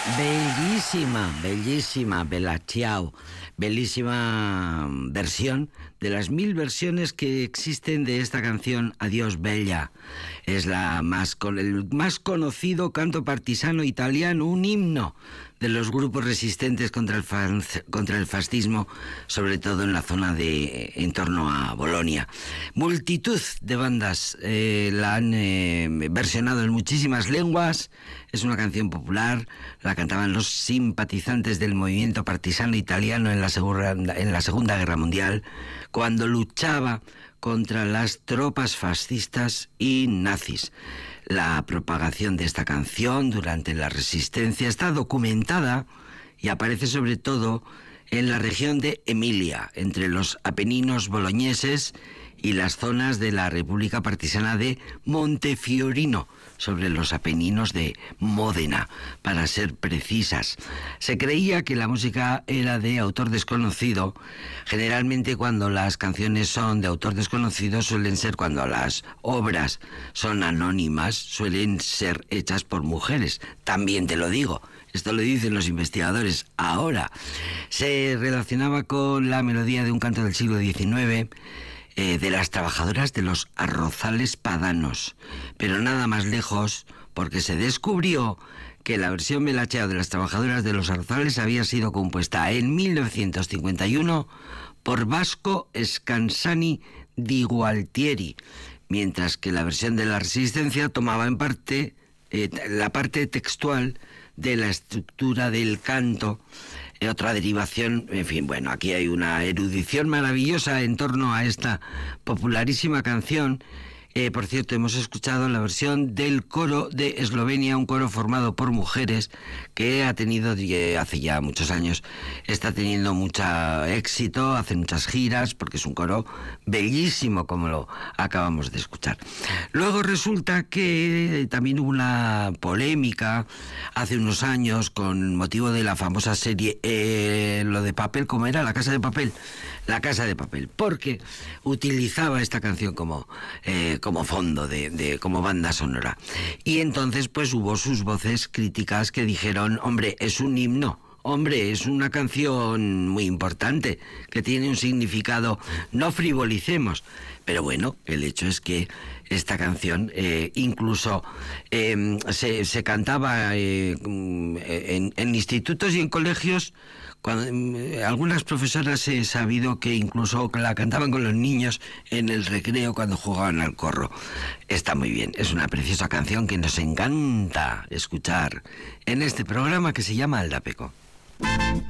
Bellísima, bellísima, Bella Ciao, bellísima versión de las 1000 versiones que existen de esta canción Adiós Bella. Es el más conocido canto partisano italiano, un himno de los grupos resistentes contra el fascismo, sobre todo en la zona en torno a Bolonia. Multitud de bandas la han versionado en muchísimas lenguas. Es una canción popular, la cantaban los simpatizantes del movimiento partisano italiano en la Segunda Guerra Mundial, cuando luchaba contra las tropas fascistas y nazis. La propagación de esta canción durante la resistencia está documentada y aparece sobre todo en la región de Emilia, entre los Apeninos boloñeses y las zonas de la República Partisana de Montefiorino, sobre los Apeninos de Módena, para ser precisas. Se creía que la música era de autor desconocido. Generalmente cuando las canciones son de autor desconocido suelen ser, cuando las obras son anónimas, suelen ser hechas por mujeres. También te lo digo. Esto lo dicen los investigadores ahora. Se relacionaba con la melodía de un canto del siglo XIX, de las trabajadoras de los arrozales padanos, pero nada más lejos, porque se descubrió que la versión Bella Ciao de las trabajadoras de los arrozales había sido compuesta en 1951 por Vasco Scansani di Gualtieri, mientras que la versión de la Resistencia tomaba en parte la parte textual de la estructura del canto, otra derivación. En fin, bueno, aquí hay una erudición maravillosa en torno a esta popularísima canción. Por cierto, hemos escuchado la versión del coro de Eslovenia, un coro formado por mujeres que ha tenido, hace ya muchos años, está teniendo mucho éxito, hace muchas giras, porque es un coro bellísimo, como lo acabamos de escuchar. Luego resulta que también hubo una polémica hace unos años con motivo de la famosa serie Lo de Papel, ¿cómo era? La Casa de Papel. La Casa de Papel, porque utilizaba esta canción como fondo, como banda sonora. Y entonces pues hubo sus voces críticas que dijeron: hombre, es un himno, hombre, es una canción muy importante, que tiene un significado, no frivolicemos. Pero bueno, el hecho es que esta canción incluso se cantaba en institutos y en colegios. Algunas profesoras he sabido que incluso la cantaban con los niños en el recreo cuando jugaban al corro. Está muy bien, es una preciosa canción que nos encanta escuchar en este programa que se llama Aldapeco.